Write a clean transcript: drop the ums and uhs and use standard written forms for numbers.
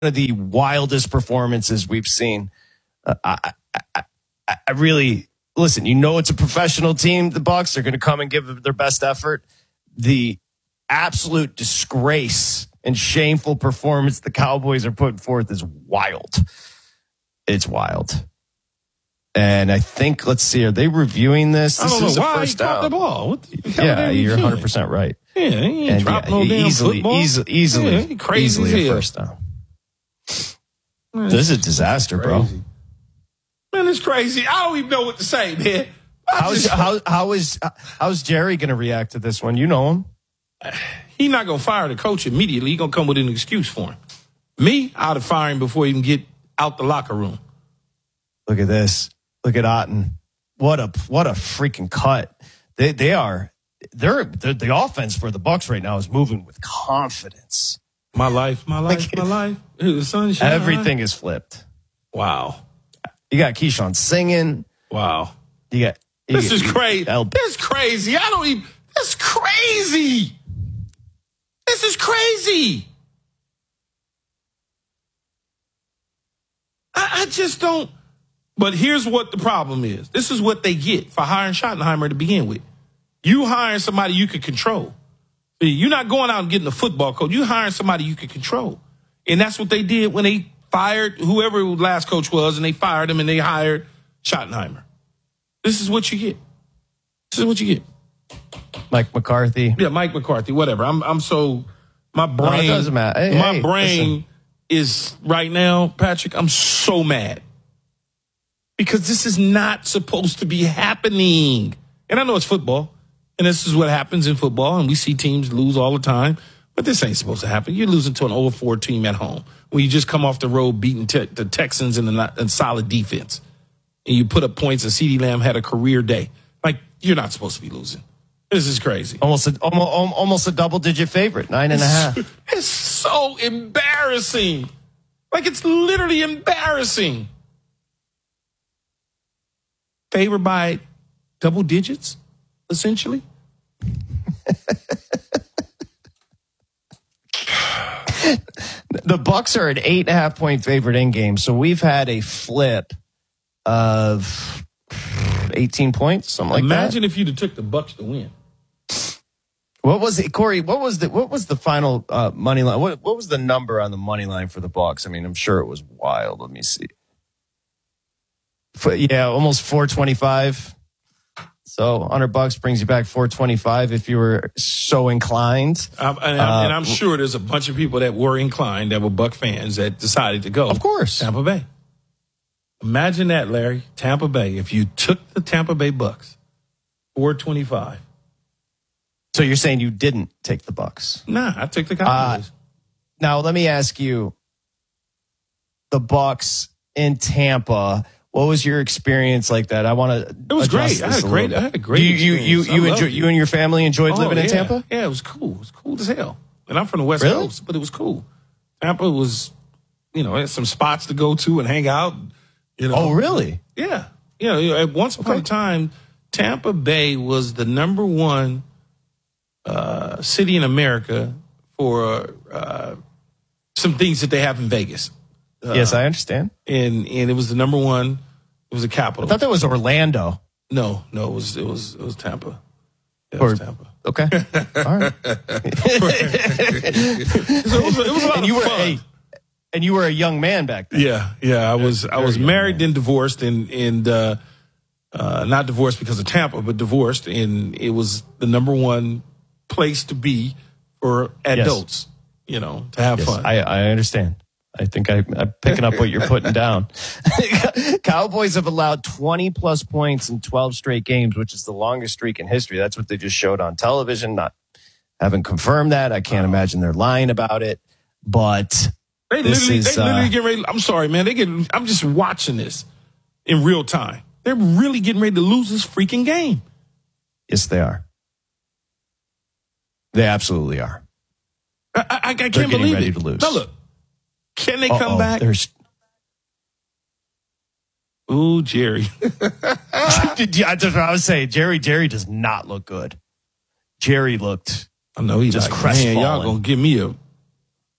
of the wildest performances we've seen. I really listen. You know, it's a professional team. The Bucs are going to come and give their best effort. The absolute disgrace and shameful performance the Cowboys are putting forth is wild. It's wild. And I think, let's see, are they reviewing this? I don't know why first he caught the ball. Yeah, you're 100% right. Yeah, he ain't dropped no damn football. Easily, crazy easily a first down. Man, this is a disaster, bro. Man, it's crazy. I don't even know what to say, man. How's Jerry going to react to this one? You know him. He's not going to fire the coach immediately. He's going to come with an excuse for him. Me, I'd have fired him before he can get out the locker room. Look at this. Look at Otten. What a freaking cut. The offense for the Bucs right now is moving with confidence. My life. The sunshine. Everything is flipped. Wow. You got Keyshawn singing. Wow. This is crazy. This is crazy. That's crazy. This is crazy. I just don't. But here's what the problem is. This is what they get for hiring Schottenheimer to begin with. You hiring somebody you can control. You're not going out and getting a football coach. You hiring somebody you can control. And that's what they did when they fired whoever the last coach was, and they fired him and they hired Schottenheimer. This is what you get. Mike McCarthy. Yeah, Mike McCarthy, whatever. My brain. No, it doesn't matter. My brain is right now, Patrick, I'm so mad. Because this is not supposed to be happening. And I know it's football. And this is what happens in football. And we see teams lose all the time. But this ain't supposed to happen. You're losing to an 0-4 team at home. When you just come off the road beating the Texans in solid defense. And you put up points and CeeDee Lamb had a career day. Like, you're not supposed to be losing. This is crazy. Almost a double-digit favorite, 9.5. It's so embarrassing. Like, it's literally embarrassing. Favored by double digits, essentially. The Bucs are an 8.5-point favorite in game, so we've had a flip of 18 points, something like that. Imagine if you'd have took the Bucs to win. What was it, Corey? What was the final money line? What was the number on the money line for the Bucs? I mean, I'm sure it was wild. Let me see. Almost 425. So $100 brings you back 425 if you were so inclined. And I'm sure there's a bunch of people that were inclined, that were Buck fans, that decided to go. Of course. Tampa Bay. Imagine that, Larry. Tampa Bay. If you took the Tampa Bay Bucs, 425. So you're saying you didn't take the Bucs? Nah, I took the Cowboys. Now let me ask you, the Bucs in Tampa. What was your experience like that? I want to. It was great. I had a great experience. You and your family enjoyed living in Tampa? Yeah, it was cool. It was cool as hell. And I'm from the West Coast, but it was cool. Tampa was, had some spots to go to and hang out. Oh, really? Yeah. At once upon a time, Tampa Bay was the number one city in America for some things that they have in Vegas. Yes, I understand. And it was the number one. It was the capital. I thought that was Orlando. No, it was Tampa. Yeah, it was Tampa. Okay. All right. So it was a lot of fun. And you were a young man back then. Yeah. I was married, then divorced, and not divorced because of Tampa, but divorced, and it was the number one place to be for adults. To have fun. I understand. I think I'm picking up what you're putting down. Cowboys have allowed 20-plus points in 12 straight games, which is the longest streak in history. That's what they just showed on television. Haven't confirmed that. I can't imagine they're lying about it. But they literally get ready. I'm sorry, man. I'm just watching this in real time. They're really getting ready to lose this freaking game. Yes, they are. They absolutely are. I can't believe ready it. To lose. Now look. Can they come back? Ooh, Jerry. That's what I was saying. Jerry does not look good. Jerry looked. I know he's just like, crestfallen. man, y'all gonna give me a